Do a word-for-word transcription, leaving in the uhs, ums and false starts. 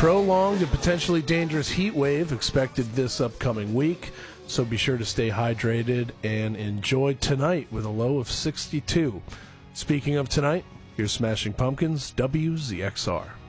Prolonged and potentially dangerous heat wave expected this upcoming week, so be sure to stay hydrated and enjoy tonight with a low of sixty-two. Speaking of tonight, here's Smashing Pumpkins, W Z X R.